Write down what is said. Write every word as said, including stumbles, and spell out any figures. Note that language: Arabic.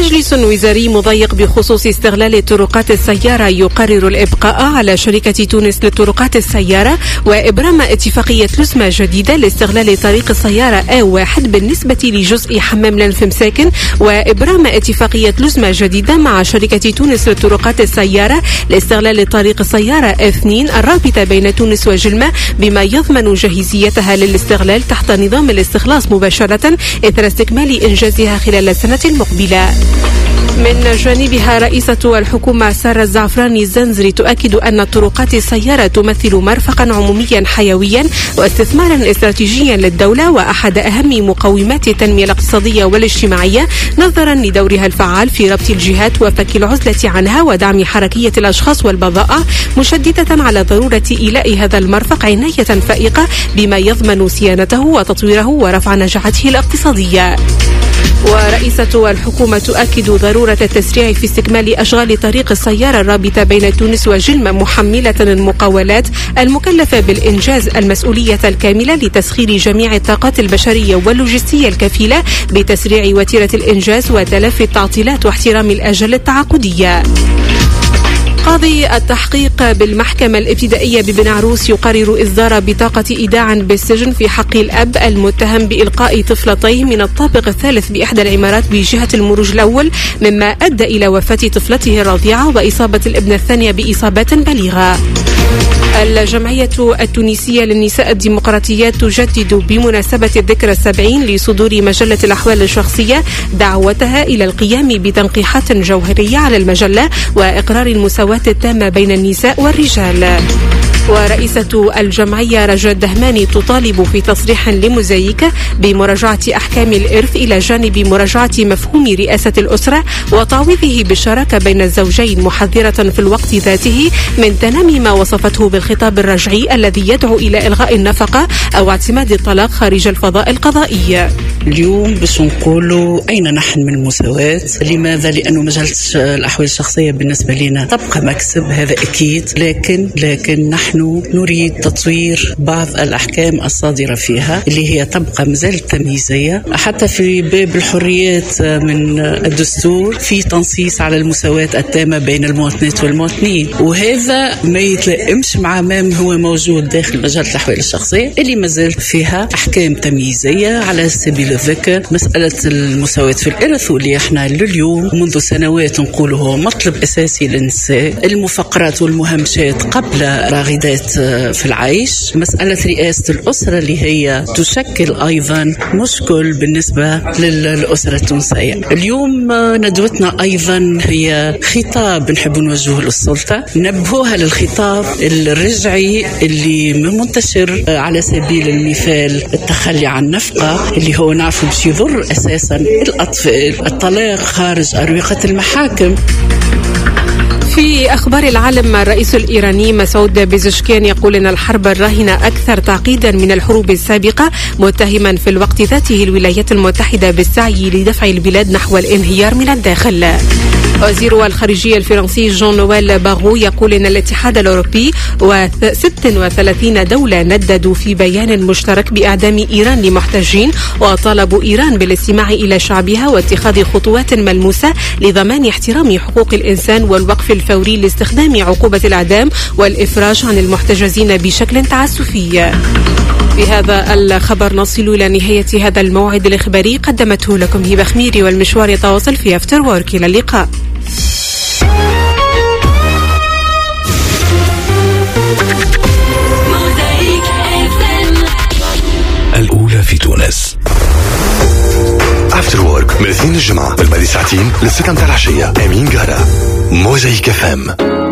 مجلس وزاري مضيق بخصوص استغلال طرقات السيارة يقرر الإبقاء على شركة تونس لطرقات السيارة وإبرام اتفاقية لزمة جديدة لاستغلال طريق السيارة آ واحد بالنسبة لجزء حمام لنف مساكن، وإبرام اتفاقية لزمة جديدة مع شركة تونس لطرقات السيارة لاستغلال طريق السيارة آ اثنين الرابطة بين تونس وجلمة بما يضمن جاهزيتها للاستغلال تحت نظام الاستخلاص مباشرة إثر استكمال إنجازها خلال السنة المقبلة. من جانبها رئيسة الحكومة سارة الزعفراني الزنزري تؤكد أن طرقات السيارة تمثل مرفقا عموميا حيويا واستثمارا استراتيجيا للدولة وأحد أهم مقومات التنمية الاقتصادية والاجتماعية نظرا لدورها الفعال في ربط الجهات وفك العزلة عنها ودعم حركية الأشخاص والبضائع، مشددة على ضرورة إيلاء هذا المرفق عناية فائقة بما يضمن صيانته وتطويره ورفع نجاحته الاقتصادية. ورئيسة الحكومة تؤكد ضرورة التسريع في استكمال أشغال طريق السيارة الرابطة بين تونس وجلمة، محملة المقاولات المكلفة بالإنجاز المسؤولية الكاملة لتسخير جميع الطاقات البشرية واللوجستية الكفيلة بتسريع وتيرة الإنجاز وتلافي التعطيلات واحترام الأجل التعاقدية. قاضي التحقيق بالمحكمة الابتدائية ببن عروس يقرر إصدار بطاقة إيداع بالسجن في حق الأب المتهم بإلقاء طفلتيه من الطابق الثالث بإحدى العمارات بجهة المروج الأول، مما أدى إلى وفاة طفلته الرضيعة وإصابة الابن الثانية بإصابات بليغة. الجمعية التونسية للنساء الديمقراطيات تجدد بمناسبة الذكرى السبعين لصدور مجلة الأحوال الشخصية دعوتها إلى القيام بتنقيحات جوهرية على المجلة وإقرار المساواة التامة بين النساء والرجال. ورئيسة الجمعية رجاء الدهماني تطالب في تصريح لموزايك بمراجعة أحكام الإرث إلى جانب مراجعة مفهوم رئاسة الأسرة وتعويضه بالشراكة بين الزوجين، محذرة في الوقت ذاته من تنامي ما وصفته بالخطاب الرجعي الذي يدعو إلى إلغاء النفقة أو اعتماد الطلاق خارج الفضاء القضائي. اليوم باش نقولوا أين نحن من المساواة؟ لماذا؟ لأنه مجلة الأحوال الشخصية بالنسبة لنا تبقى مكسب، هذا أكيد، لكن لكن نحن نريد تطوير بعض الأحكام الصادرة فيها اللي هي تبقى مازالت تمييزية. حتى في باب الحريات من الدستور في تنصيص على المساواة التامة بين المواطنات والمواطنين، وهذا ما يتلائمش مع ما هو موجود داخل مجلة الأحوال الشخصية اللي مازالت فيها أحكام تمييزية. على سبيل الذكر مسألة المساواة في الإرث واللي احنا لليوم منذ سنوات نقوله هو مطلب أساسي للنساء، المفقرات والمهمشات قبل راغدات في العيش، مسألة رئاسة الأسرة اللي هي تشكل أيضا مشكل بالنسبة للأسرة التونسية. اليوم ندوتنا أيضا هي خطاب نحب نوجهه للسلطة، نبهوها للخطاب الرجعي اللي منتشر على سبيل المثال التخلي عن نفقة اللي هو نعرف باش يضر أساسا الأطفال، الطلاق خارج أروقة المحاكم. في أخبار العالم، الرئيس الإيراني مسعود بيزشكيان يقول أن الحرب الراهنة أكثر تعقيدا من الحروب السابقة، متهما في الوقت ذاته الولايات المتحدة بالسعي لدفع البلاد نحو الانهيار من الداخل. وزير الخارجية الفرنسي جون نويل باغو يقول أن الاتحاد الأوروبي وست وثلاثين دولة نددوا في بيان مشترك بإعدام إيران لمحتجين، وطالبوا إيران بالاستماع إلى شعبها واتخاذ خطوات ملموسة لضمان احترام حقوق الإنسان والوقف الفوري لاستخدام عقوبة الإعدام والإفراج عن المحتجزين بشكل تعسفي. بهذا الخبر نصل إلى نهاية هذا الموعد الإخباري، قدمته لكم هبة خميري، والمشوار يتواصل في أفتر وورك. إلى اللقاء. الأولى في تونس. أفتر وورك من الاثنين الجمعة من بعد ساعتين للستة متاع العشية. أمين قهرة، موزايك فام.